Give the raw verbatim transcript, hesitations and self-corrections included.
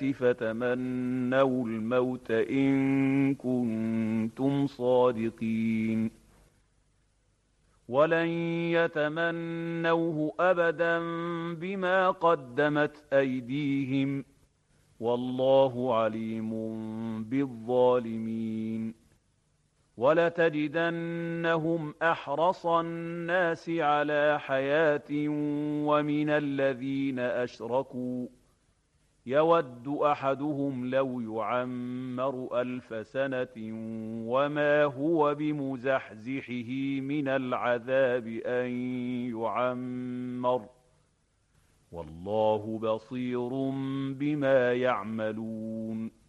فتمنوا الموت إن كنتم صادقين ولن يتمنوه أبدا بما قدمت أيديهم والله عليم بالظالمين ولتجدنهم أحرص الناس على حياة ومن الذين أشركوا يود أحدهم لو يعمر ألف سنة وما هو بمزحزحه من العذاب أن يعمر والله بصير بما يعملون